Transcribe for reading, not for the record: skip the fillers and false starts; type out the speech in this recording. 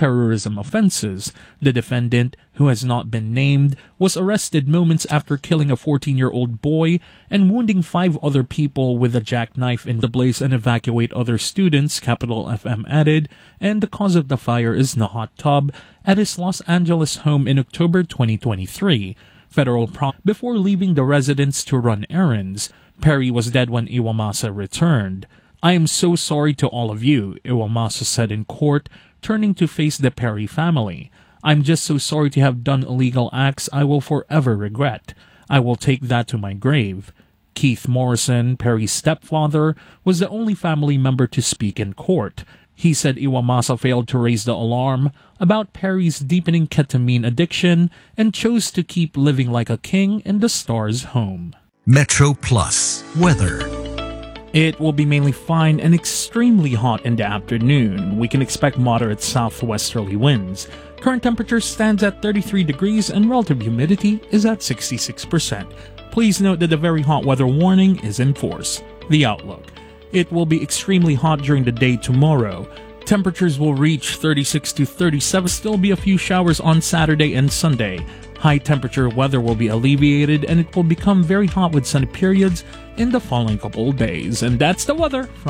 terrorism offenses. The defendant, who has not been named, was arrested moments after killing a 14-year-old boy and wounding 5 other people with a jackknife in the blaze and evacuate other students, Capital FM added, and the cause of the fire is in a hot tub at his Los Angeles home in October 2023. Before leaving the residence to run errands, Perry was dead when Iwamasa returned. "I am so sorry to all of you," Iwamasa said in court, turning to face the Perry family. "I'm just so sorry to have done illegal acts I will forever regret. I will take that to my grave." Keith Morrison, Perry's stepfather, was the only family member to speak in court. He said Iwamasa failed to raise the alarm about Perry's deepening ketamine addiction and chose to keep living like a king in the Stars' home. Metro Plus weather. It will be mainly fine and extremely hot in the afternoon. We can expect moderate southwesterly winds. Current temperature stands at 33 degrees and relative humidity is at 66%. Please note that a very hot weather warning is in force. The outlook. It will be extremely hot during the day tomorrow. Temperatures will reach 36 to 37. Still be a few showers on Saturday and Sunday. High temperature weather will be alleviated and it will become very hot with sunny periods in the following couple of days. And that's the weather from